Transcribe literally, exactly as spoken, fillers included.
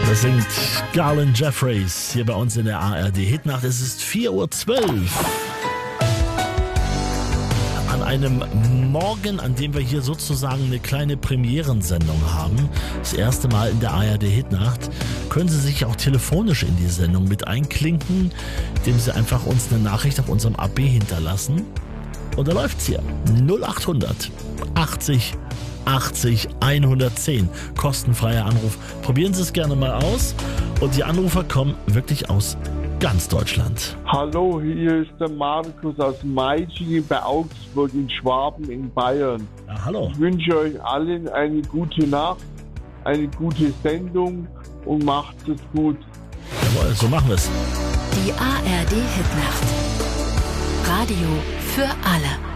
Das singt Garland Jeffreys hier bei uns in der A R D Hitnacht. Es ist vier Uhr zwölf. An einem Morgen, an dem wir hier sozusagen eine kleine Premierensendung haben, das erste Mal in der A R D Hitnacht, können Sie sich auch telefonisch in die Sendung mit einklinken, indem Sie einfach uns eine Nachricht auf unserem A B hinterlassen. Und da läuft's hier. null acht hundert achtzig achtzig hundertzehn. Kostenfreier Anruf. Probieren Sie es gerne mal aus. Und die Anrufer kommen wirklich aus ganz Deutschland. Hallo, hier ist der Markus aus Meitschingen bei Augsburg in Schwaben in Bayern. Ja, hallo. Ich wünsche euch allen eine gute Nacht, eine gute Sendung und macht es gut. Jawohl, so machen wir es. Die A R D Hitnacht. Radio für alle.